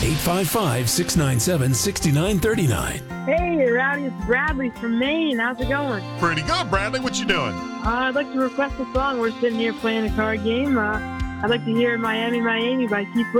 855-697-6939. Hey, Rowdy, it's Bradley from Maine. How's it going? Pretty good, Bradley. What you doing? I'd like to request a song. We're sitting here playing a card game. I'd like to hear Miami, Miami by Keith Richards.